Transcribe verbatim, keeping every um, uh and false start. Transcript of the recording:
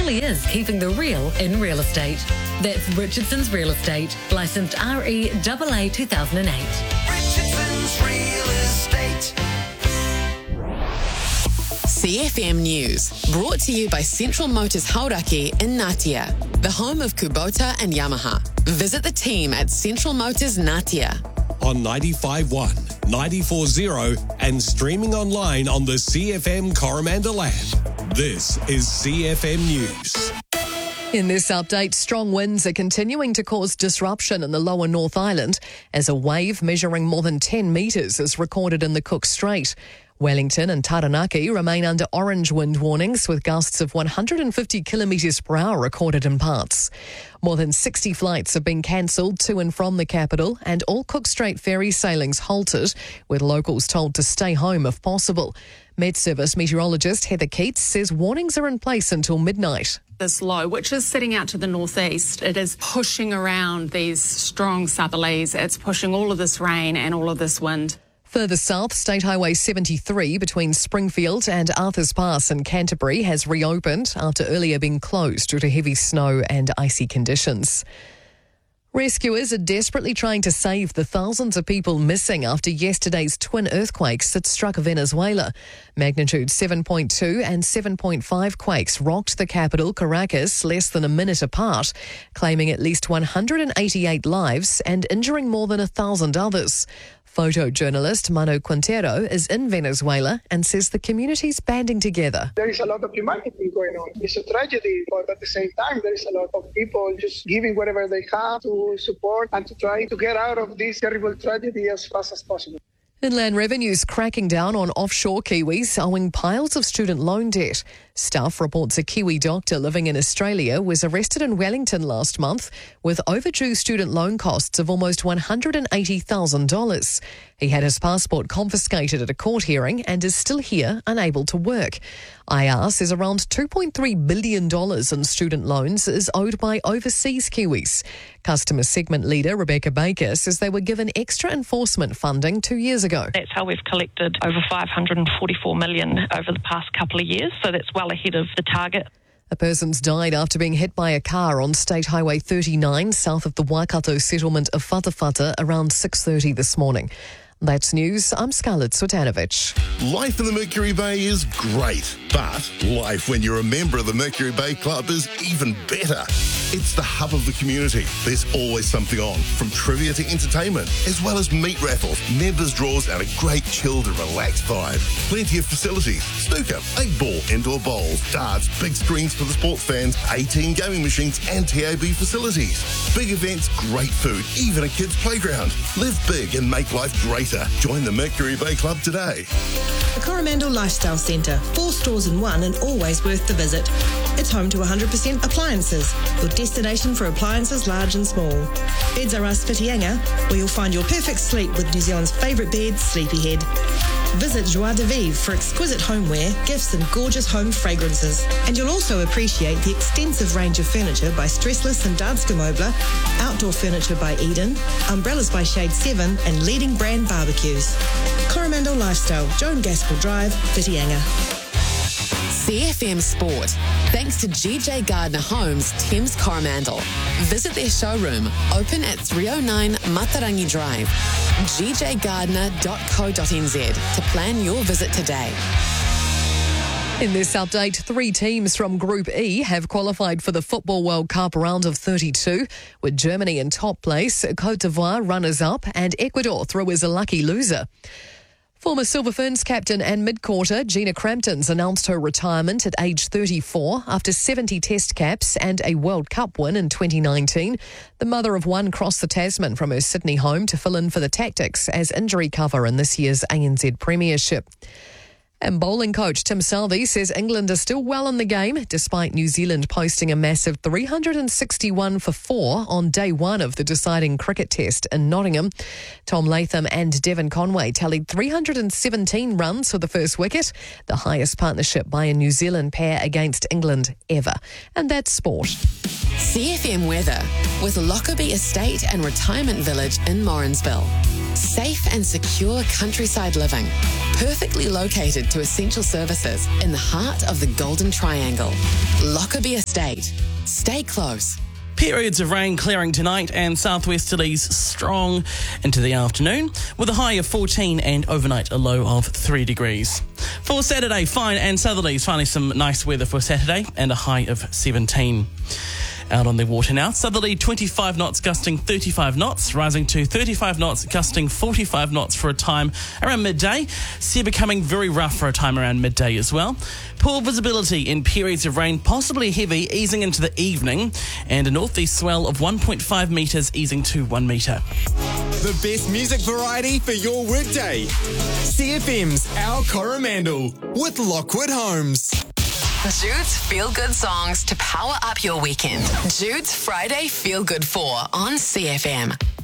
really is keeping the real in real estate. That's Richardson's Real Estate, licensed R E A A two thousand eight. Richardson's Real Estate. C F M News, brought to you by Central Motors Hauraki in Ngatea, the home of Kubota and Yamaha. Visit the team at Central Motors Ngatea. On ninety-five point one, ninety-four point zero and streaming online on the C F M Coromandel app. This is C F M News. In this update, strong winds are continuing to cause disruption in the lower North Island as a wave measuring more than ten metres is recorded in the Cook Strait. Wellington and Taranaki remain under orange wind warnings with gusts of one hundred fifty kilometres per hour recorded in parts. More than sixty flights have been cancelled to and from the capital, and all Cook Strait ferry sailings halted, with locals told to stay home if possible. Met Service meteorologist Heather Keats says warnings are in place until midnight. This low, which is sitting out to the northeast, it is pushing around these strong southerlies. It's pushing all of this rain and all of this wind. Further south, State Highway seventy-three between Springfield and Arthurs Pass in Canterbury has reopened after earlier being closed due to heavy snow and icy conditions. Rescuers are desperately trying to save the thousands of people missing after yesterday's twin earthquakes that struck Venezuela. Magnitude seven point two and seven point five quakes rocked the capital, Caracas, less than a minute apart, claiming at least one hundred eighty-eight lives and injuring more than a thousand others. Photojournalist Manu Quintero is in Venezuela and says the community's banding together. There is a lot of humanity going on. It's a tragedy, but at the same time, there is a lot of people just giving whatever they have to support and to try to get out of this terrible tragedy as fast as possible. Inland Revenue's cracking down on offshore Kiwis owing piles of student loan debt. Stuff reports a Kiwi doctor living in Australia was arrested in Wellington last month with overdue student loan costs of almost one hundred eighty thousand dollars. He had his passport confiscated at a court hearing and is still here, unable to work. I R says around two point three billion dollars in student loans is owed by overseas Kiwis. Customer segment leader Rebecca Baker says they were given extra enforcement funding two years ago. That's how we've collected over five hundred forty-four million dollars over the past couple of years, so that's well ahead of the target. A person's died after being hit by a car on State Highway thirty-nine south of the Waikato settlement of Whatawhata around six thirty this morning. That's news. I'm Scarlett Swetanovich. Life in the Mercury Bay is great, but life when you're a member of the Mercury Bay Club is even better. It's the hub of the community. There's always something on, from trivia to entertainment, as well as meat raffles, members draws, and a great chilled and relaxed vibe. Plenty of facilities: snooker, eight ball, indoor bowls, darts, big screens for the sports fans, eighteen gaming machines, and T A B facilities. Big events, great food, even a kids' playground. Live big and make life greater. Join the Mercury Bay Club today. The Coromandel Lifestyle Centre, four stores in one and always worth the visit. It's home to one hundred percent appliances, your destination for appliances large and small. Beds R Us Whitianga, where you'll find your perfect sleep with New Zealand's favourite bed, Sleepyhead. Visit Joie de Vivre for exquisite homeware, gifts and gorgeous home fragrances. And you'll also appreciate the extensive range of furniture by Stressless and Danske Möbler, outdoor furniture by Eden, umbrellas by Shade seven and leading brand barbecues. Coromandel Lifestyle, Joan Gaskell Drive, Whitianga. C F M Sport, thanks to G J Gardner Homes, Thames Coromandel. Visit their showroom, open at three oh nine Matarangi Drive, g j gardner dot co dot n z to plan your visit today. In this update, three teams from Group E have qualified for the Football World Cup round of thirty-two, with Germany in top place, Cote d'Ivoire runners-up, and Ecuador through as a lucky loser. Former Silver Ferns captain and mid-quarter Gina Crampton's announced her retirement at age thirty-four after seventy test caps and a World Cup win in twenty nineteen. The mother of one crossed the Tasman from her Sydney home to fill in for the Tactics as injury cover in this year's A N Z Premiership. And bowling coach Tim Southee says England are still well in the game, despite New Zealand posting a massive three hundred sixty-one for four on day one of the deciding cricket test in Nottingham. Tom Latham and Devon Conway tallied three hundred seventeen runs for the first wicket, the highest partnership by a New Zealand pair against England ever. And that's sport. C F M weather with Lockerbie Estate and Retirement Village in Morrinsville. Safe and secure countryside living, perfectly located to essential services in the heart of the Golden Triangle. Lockerbie Estate. Stay close. Periods of rain clearing tonight and southwesterlies strong into the afternoon with a high of fourteen and overnight a low of three degrees. For Saturday, fine and southerlies, finally some nice weather for Saturday and a high of seventeen. Out on the water now, southerly twenty-five knots gusting thirty-five knots, rising to thirty-five knots gusting forty-five knots for a time around midday. Sea becoming very rough for a time around midday as well. Poor visibility in periods of rain, possibly heavy, easing into the evening, and a northeast swell of one point five metres easing to one metre. The best music variety for your workday. C F M's Our Coromandel with Lockwood Homes. Jude's Feel Good songs to power up your weekend. Jude's Friday Feel Good four on C F M.